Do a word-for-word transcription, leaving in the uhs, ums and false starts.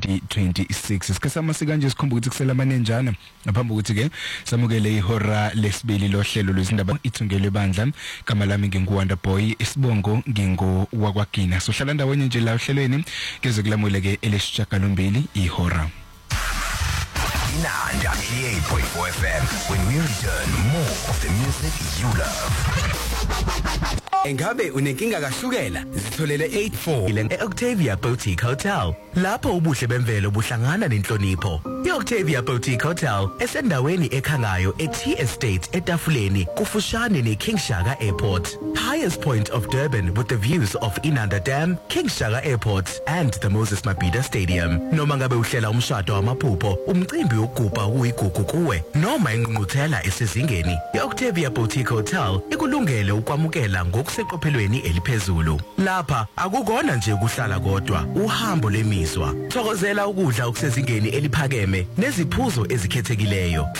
twenty twenty-six. Isikhathi sikanje sikhumbuka ukuthi kusela amanenjana ngaphambi ukuthi ke samukele ihora lesibili lohlelo lwezindaba ithungelwe bandla igama lami nginguWanda Boy isibongo ngingo wakwagina sohlala ndawonye nje la ohlelweni keze kulamule ke elesishagalombili ihora Nanda eighty-eight point four F M when we return more of the music you love. Engabe unenkinga kahlukela zitholele eight four ile eOctavia Boutique Hotel lapho ubuhle bemvelo buhlangana nenhlonipho. iOctavia Boutique Hotel esendaweni ekhangayo eT Estate etafuleni kufushane neKing Shaka Airport. Highest point of Durban with the views of Inanda Dam, King Shaka Airport and the Moses Mabhida Stadium. Noma ngabe uhlela umshado wamaphupho, umcimbi wokugubha uyigugu kuwe noma ingqungquthela esezingeni, iOctavia Boutique Hotel ikulungele ukwamukela ngokuseqophelweni eliphezulu. Lapha akukona nje ukuhlala kodwa, uhambo lemizwa. Thokozela ukudla okusezingeni eliphakeme neziphuzo ezikhethekileyo.